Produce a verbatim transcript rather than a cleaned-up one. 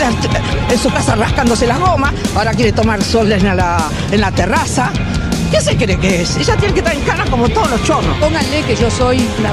antes en su casa rascándose las gomas, ahora quiere tomar sol en la, en la terraza. ¿Qué se cree que es? Ella tiene que estar en cana como todos los chorros. Pónganle que yo soy una